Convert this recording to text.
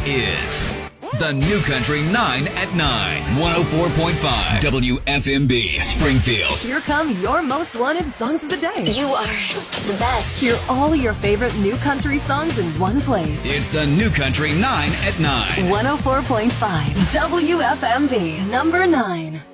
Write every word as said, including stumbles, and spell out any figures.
is the New Country nine at nine. one oh four point five W F M B Springfield. Here come your most wanted songs of the day. You are the best. Hear all your favorite new country songs in one place. It's the New Country nine at nine. one oh four point five W F M B, number nine.